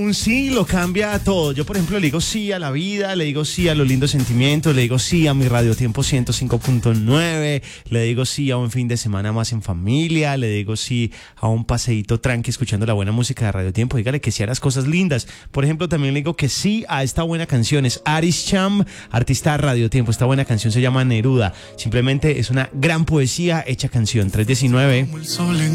Un sí lo cambia todo. Yo, por ejemplo, le digo sí a la vida, le digo sí a los lindos sentimientos, le digo sí a mi Radio Tiempo 105.9, le digo sí a un fin de semana más en familia, le digo sí a un paseíto tranqui escuchando la buena música de Radio Tiempo. Dígale que sí a las cosas lindas. Por ejemplo, también le digo que sí a esta buena canción. Es Aris Cham, artista de Radio Tiempo. Esta buena canción se llama Neruda. Simplemente es una gran poesía hecha canción. 319.